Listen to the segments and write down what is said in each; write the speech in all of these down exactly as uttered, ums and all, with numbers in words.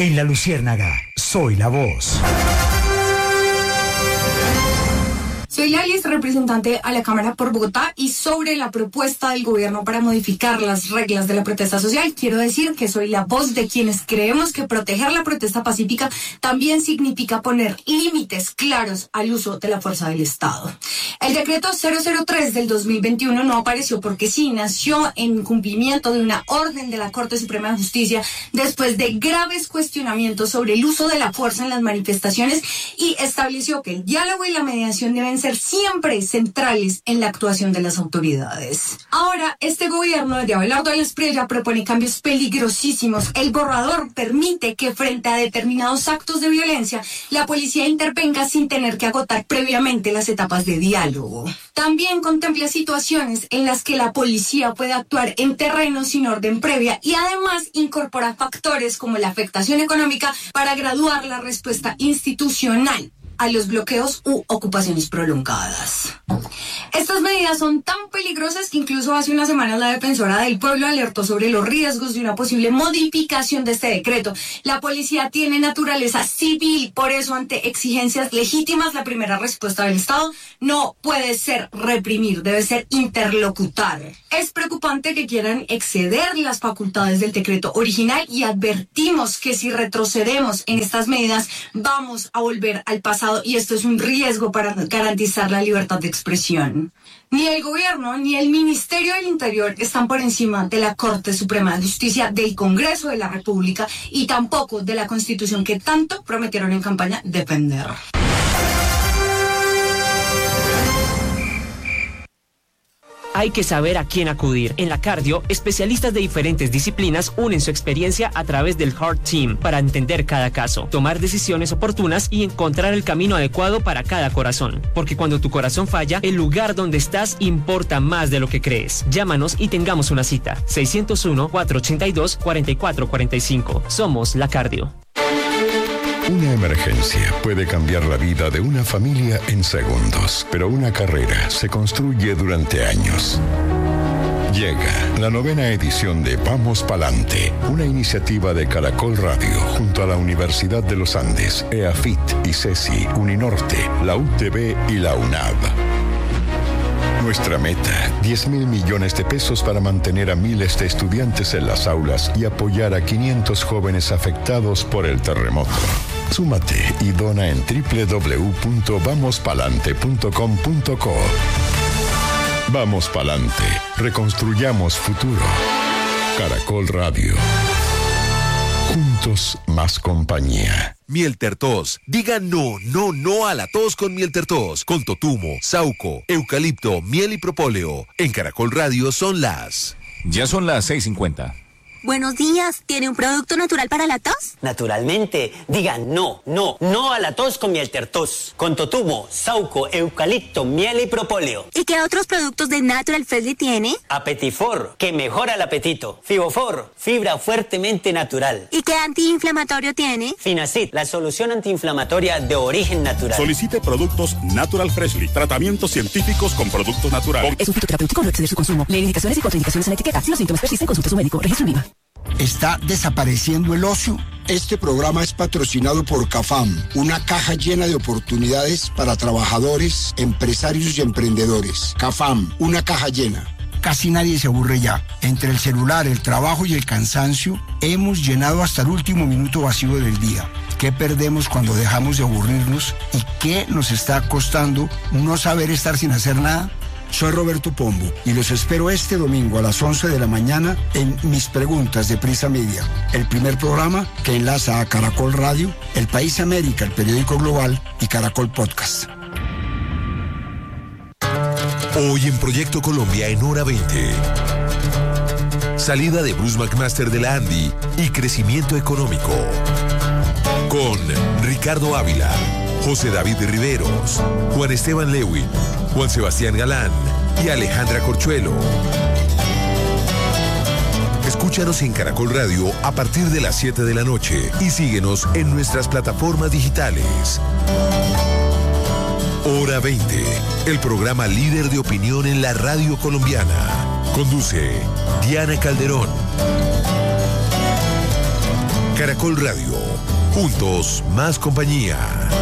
En La Luciérnaga, soy la voz. Soy Lalis, representante a la Cámara por Bogotá, y sobre la propuesta del gobierno para modificar las reglas de la protesta social, quiero decir que soy la voz de quienes creemos que proteger la protesta pacífica también significa poner límites claros al uso de la fuerza del Estado. El decreto cero cero tres del dos mil veintiuno no apareció porque sí, nació en cumplimiento de una orden de la Corte Suprema de Justicia después de graves cuestionamientos sobre el uso de la fuerza en las manifestaciones, y estableció que el diálogo y la mediación deben ser siempre centrales en la actuación de las autoridades. Ahora, este gobierno de Abelardo Espriella propone cambios peligrosísimos. El borrador permite que frente a determinados actos de violencia, la policía intervenga sin tener que agotar previamente las etapas de diálogo. También contempla situaciones en las que la policía puede actuar en terreno sin orden previa, y además incorpora factores como la afectación económica para graduar la respuesta institucional a los bloqueos u ocupaciones prolongadas. Estas medidas son tan peligrosas que incluso hace unas semanas la Defensora del Pueblo alertó sobre los riesgos de una posible modificación de este decreto. La policía tiene naturaleza civil, por eso ante exigencias legítimas la primera respuesta del Estado no puede ser reprimir, debe ser interlocutar. Es preocupante que quieran exceder las facultades del decreto original, y advertimos que si retrocedemos en estas medidas vamos a volver al pasado, y esto es un riesgo para garantizar la libertad de expresión. Ni el gobierno ni el Ministerio del Interior están por encima de la Corte Suprema de Justicia, del Congreso de la República y tampoco de la Constitución que tanto prometieron en campaña defender. Hay que saber a quién acudir. En la cardio, especialistas de diferentes disciplinas unen su experiencia a través del Heart Team para entender cada caso, tomar decisiones oportunas y encontrar el camino adecuado para cada corazón. Porque cuando tu corazón falla, el lugar donde estás importa más de lo que crees. Llámanos y tengamos una cita. seis cero uno, cuatro ocho dos, cuatro cuatro cuatro cinco. Somos la cardio. Una emergencia puede cambiar la vida de una familia en segundos, pero una carrera se construye durante años. Llega la novena edición de Vamos Palante, una iniciativa de Caracol Radio junto a la Universidad de los Andes, EAFIT, ICESI, Uninorte, la U T B y la UNAV. Nuestra meta, diez mil millones de pesos para mantener a miles de estudiantes en las aulas y apoyar a quinientos jóvenes afectados por el terremoto. Súmate y dona en doble u doble u doble u punto vamos palante punto com punto co. Vamos Palante, reconstruyamos futuro. Caracol Radio. Juntos más compañía. Miel Tertos. Diga no, no, no a la tos con Miel Tertos. Con totumo, sauco, eucalipto, miel y propóleo. En Caracol Radio son las... Ya son las seis cincuenta. Buenos días, ¿tiene un producto natural para la tos? Naturalmente, diga no, no, no a la tos con Miel Tertos. Con totumo, sauco, eucalipto, miel y propóleo. ¿Y qué otros productos de Natural Freshly tiene? Apetifor, que mejora el apetito. Fibofor, fibra fuertemente natural. ¿Y qué antiinflamatorio tiene? Finacid, la solución antiinflamatoria de origen natural. Solicite productos Natural Freshly, tratamientos científicos con productos naturales. Es un fitoterapéutico, no exceder su consumo. Lee indicaciones y contraindicaciones en la etiqueta. Si los síntomas persisten, consulte a su médico. Registro INVIMA. ¿Está desapareciendo el ocio? Este programa es patrocinado por CAFAM, una caja llena de oportunidades para trabajadores, empresarios y emprendedores. CAFAM, una caja llena. Casi nadie se aburre ya. Entre el celular, el trabajo y el cansancio, hemos llenado hasta el último minuto vacío del día. ¿Qué perdemos cuando dejamos de aburrirnos? ¿Y qué nos está costando no saber estar sin hacer nada? Soy Roberto Pombo y los espero este domingo a las once de la mañana en Mis Preguntas de Prisa Media, el primer programa que enlaza a Caracol Radio, El País América, el periódico global y Caracol Podcast. Hoy en Proyecto Colombia en Hora veinte. Salida de Bruce McMaster de la Andy y crecimiento económico. Con Ricardo Ávila, José David Riveros, Juan Esteban Lewin, Juan Sebastián Galán y Alejandra Corchuelo. Escúchanos en Caracol Radio a partir de las siete de la noche y síguenos en nuestras plataformas digitales. Hora veinte, el programa líder de opinión en la radio colombiana. Conduce Diana Calderón. Caracol Radio. Juntos, más compañía.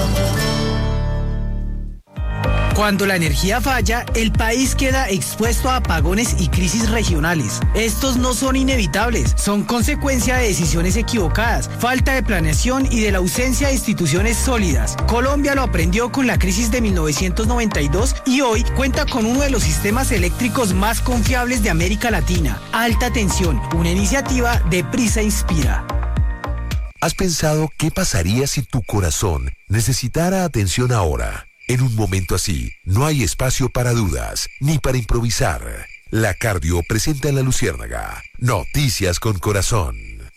Cuando la energía falla, el país queda expuesto a apagones y crisis regionales. Estos no son inevitables, son consecuencia de decisiones equivocadas, falta de planeación y de la ausencia de instituciones sólidas. Colombia lo aprendió con la crisis de mil novecientos noventa y dos y hoy cuenta con uno de los sistemas eléctricos más confiables de América Latina. Alta tensión, una iniciativa de Prisa Inspira. ¿Has pensado qué pasaría si tu corazón necesitara atención ahora? En un momento así, no hay espacio para dudas, ni para improvisar. La Cardio presenta en La Luciérnaga Noticias con Corazón.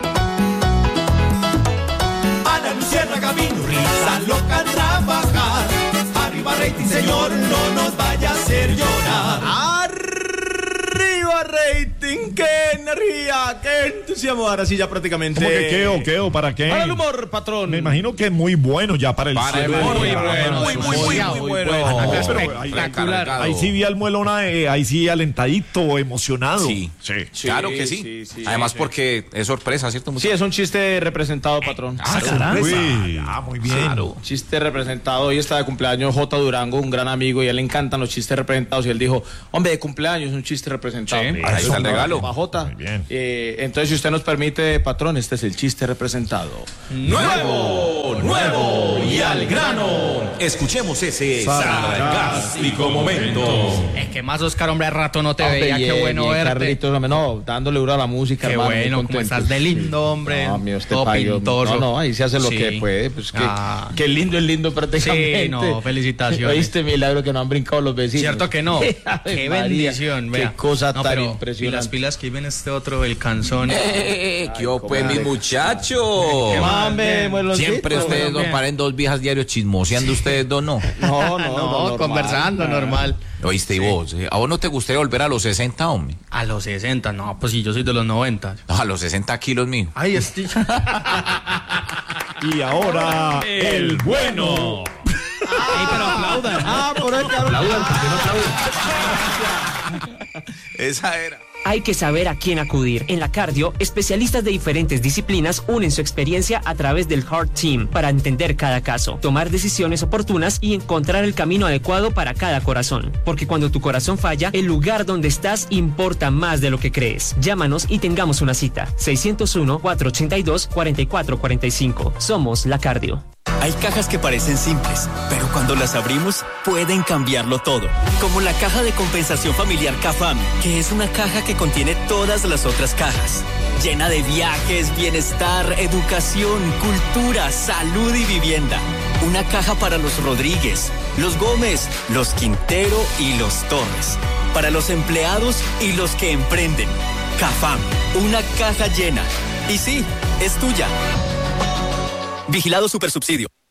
A La Luciérnaga vino risa loca a trabajar. Arriba rating, señor, no nos vaya a hacer llorar. ¡Arriba rating! ¡Qué energía! ¡Qué entusiasmo! Ahora sí ya prácticamente... ¿Cómo que qué o qué o para qué? Para el humor, patrón. Me imagino que muy bueno ya para el Para el humor, muy bueno. Muy, muy, muy, muy, muy bueno. Espectacular. Ahí sí vi al Muelona, eh, ahí sí alentadito, emocionado. Sí, sí. Claro que sí. sí, sí Además sí. porque es sorpresa, ¿cierto? Mucho? Sí, es un chiste representado, patrón. Ah, caramba. Uy, ah, muy bien. Claro. Chiste representado. Hoy está de cumpleaños J. Durango, un gran amigo, y a él le encantan los chistes representados. Y él dijo, hombre, de cumpleaños es un chiste representado. Sí, ahí está el regalo. J. Muy bien. Eh, entonces, si usted nos permite, patrón, este es el chiste representado. Nuevo, nuevo y al grano. Escuchemos ese sarcástico momento. Es que más, Oscar, hombre, hace rato no te hombre, veía. Qué bueno verte. Carlitos, no, dándole duro a la música, qué hermano. Qué bueno, como estás de lindo, hombre. No, mío, este todo payo, pintoso. No, no, ahí se hace lo sí. que puede. Pues que, ah. Qué lindo es lindo prácticamente. Sí, no, felicitaciones. ¿Oíste, milagro, que no han brincado los vecinos? Cierto que no. Qué bendición, vea. Qué cosa no, tan pero, impresionante. Y las pilas que ven este otro, el canzón. Eh, ¿Qué pues, mis muchachos? Siempre ustedes dos paren dos viejas diarios chismoseando, sí. Ustedes dos no. No, no, no, no, no conversando, normal. Oíste, y vos, ¿a vos no te gustaría volver a los sesenta, hombre? A los sesenta, no, pues sí, yo soy de los noventa. No, a los sesenta kilos, mío. Ay, estoy... Y ahora, el bueno. Ay, pero aplaudan. Ah, por ahí aplaudan. Esa era. Hay que saber a quién acudir. En la cardio, especialistas de diferentes disciplinas unen su experiencia a través del Heart Team para entender cada caso, tomar decisiones oportunas y encontrar el camino adecuado para cada corazón. Porque cuando tu corazón falla, el lugar donde estás importa más de lo que crees. Llámanos y tengamos una cita. seis cero uno, cuatro ocho dos, cuatro cuatro cuatro cinco. Somos la cardio. Hay cajas que parecen simples, pero cuando las abrimos pueden cambiarlo todo. Como la caja de compensación familiar CAFAM, que es una caja que contiene todas las otras cajas. Llena de viajes, bienestar, educación, cultura, salud y vivienda. Una caja para los Rodríguez, los Gómez, los Quintero y los Torres. Para los empleados y los que emprenden. CAFAM, una caja llena. Y sí, es tuya. Vigilado Supersubsidio.